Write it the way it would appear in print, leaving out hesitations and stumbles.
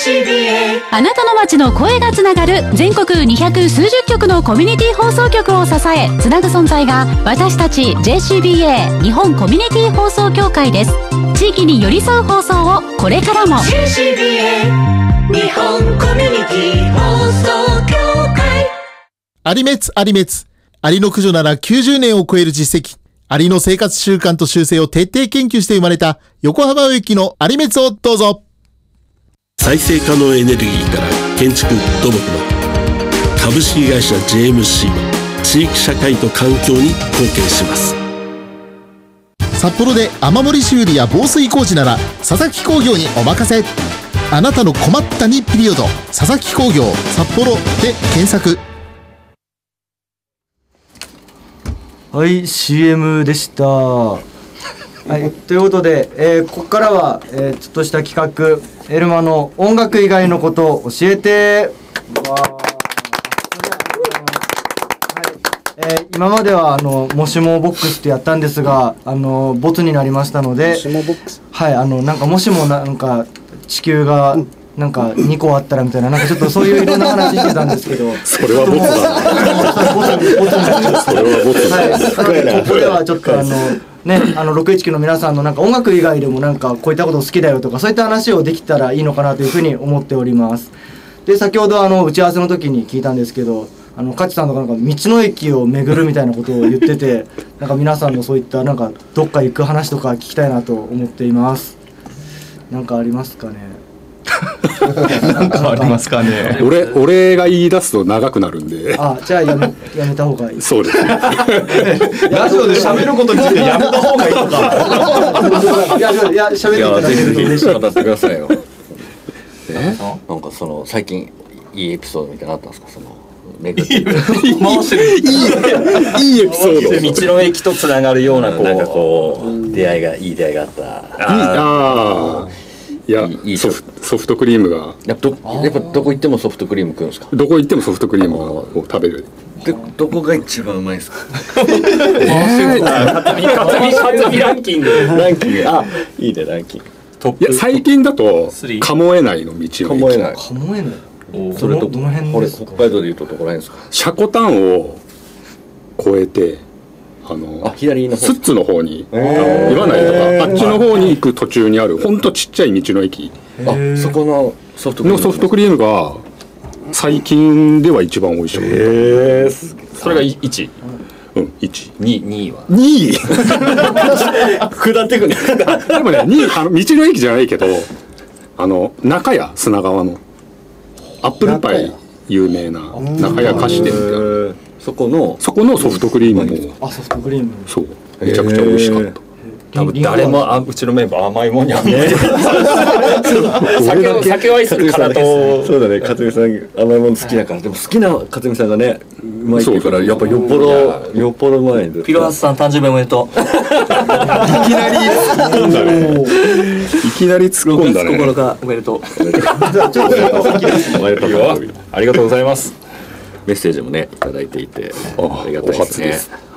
あなたの街の声がつながる全国200数十局のコミュニティ放送局を支えつなぐ存在が私たち JCBA 日本コミュニティ放送協会です。地域に寄り添う放送をこれからも JCBA 日本コミュニティ放送協会。 アリメツアリメツ、アリの駆除なら90年を超える実績、アリの生活習慣と習性を徹底研究して生まれた横浜植木のアリメツをどうぞ。 再生可能エネルギーから建築土木まで、株式会社 JMC は地域社会と環境に貢献します。 札幌で雨漏り修理や防水工事なら佐々木工業にお任せ。あなたの困ったにピリオド、佐々木工業札幌で検索。 はい、 CM でした。はい、ということで、ここからは、ちょっとした企画、エルマの音楽以外のことを教えて。今まではもしもボックスってやったんですが、ボツになりましたので、はい、なんかもしもなんか地球がなんか2個あったらみたいな、なんかちょっとそういういろんな話してたんですけどそれはボツだ。それはボツだ。 はい、ここではちょっとね、619の皆さんのなんか音楽以外でもなんかこういったこと好きだよとかそういった話をできたらいいのかなというふうに思っております。で、先ほど打ち合わせの時に聞いたんですけど、カチさんとかなんか道の駅を巡るみたいなことを言ってて、なんか皆さんのそういったなんかどっか行く話とか聞きたいなと思っています。なんかありますかね。 なんかありますかね。 俺が言い出すと長くなるんで。 あ、じゃあやめた方がいい。 そうですね。 ラジオで喋ることについてやめた方がいいとか。 いや喋っていただけると嬉しい。 語ってくださいよ。なんか最近いいエピソードみたいなのあったんですか。巡って回してるいいエピソード。 道の駅とつながるようななんかこういい出会いがあった。 いや、ソフトクリームがやっぱどこ行ってもソフトクリーム食うんですか。 どこ行ってもソフトクリームを食べる。 で、どこが一番うまいですか。 勝美ランキング。 あ、いいね、ランキング。 いや、最近だと鴨江内の道の駅。 鴨江内。 それとどの辺ですか。 北海道でいうとどこら辺ですか。 積丹を越えて左の方、 スッツの方に岩内とかあっちの方に行く途中にあるほんとちっちゃい道の駅。 そこのソフトクリームが最近では一番美味しい。 それが1。 うん、1。 2位は 2位下ってくる。 でもね、2位道の駅じゃないけど中屋砂川のアップルパイ有名な中屋菓子店みたいな、そこのソフトクリームも、 ソフトクリーム、 そうめちゃくちゃ美味しかった。 多分誰もうちのメンバー甘いもんにはね酒を愛するからと。 そうだね、勝美さん甘いもの好きだから。でも好きな勝美さんがねうまいって言うからやっぱよっぽどうまい。 ピロハスさん誕生日おめでとう。 いきなり突っ込んだね。いきなり突っ込んだね。 9日おめでとう。 ありがとうございます。 メッセージもねいただいていてありがたいですね。